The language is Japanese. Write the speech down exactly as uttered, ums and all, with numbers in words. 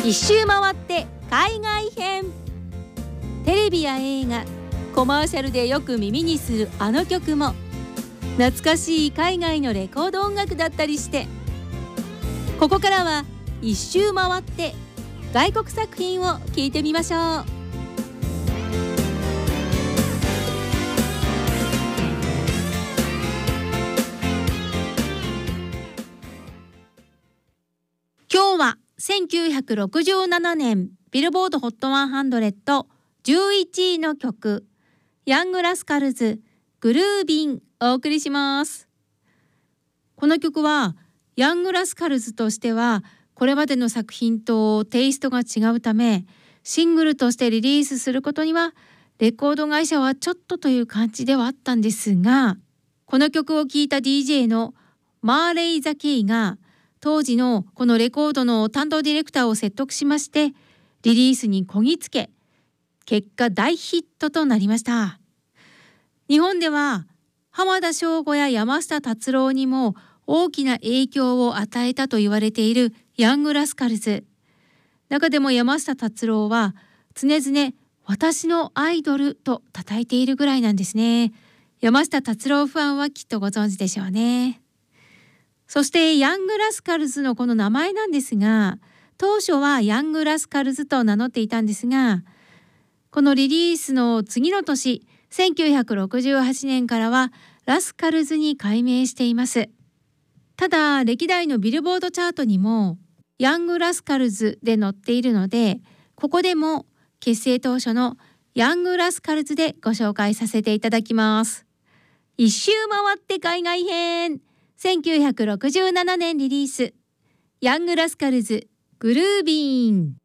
一周回って海外編。テレビや映画、コマーシャルでよく耳にするあの曲も懐かしい海外のレコード音楽だったりして、ここからは一周回って外国作品を聞いてみましょう。今日はせんきゅうひゃくろくじゅうななねんビルボード ホットひゃくじゅういちいの曲、ヤングラスカルズグルービンお送りします。この曲はヤングラスカルズとしてはこれまでの作品とテイストが違うため、シングルとしてリリースすることにはレコード会社はちょっとという感じではあったんですが、この曲を聴いた ディージェー のマーレイ・ザ・ケイが当時のこのレコードの担当ディレクターを説得しましてリリースにこぎつけ、結果大ヒットとなりました。日本では浜田省吾や山下達郎にも大きな影響を与えたと言われているヤングラスカルズ。中でも山下達郎は常々私のアイドルと叩いているぐらいなんですね。山下達郎ファンはきっとご存知でしょうね。そしてヤングラスカルズのこの名前なんですが、当初はヤングラスカルズと名乗っていたんですが、このリリースの次の年せんきゅうひゃくろくじゅうはちねんからはラスカルズに改名しています。ただ歴代のビルボードチャートにもヤングラスカルズで載っているので、ここでも結成当初のヤングラスカルズでご紹介させていただきます。一周回って海外編。せんきゅうひゃくろくじゅうななねんリリース、ヤングラスカルズグルービーン。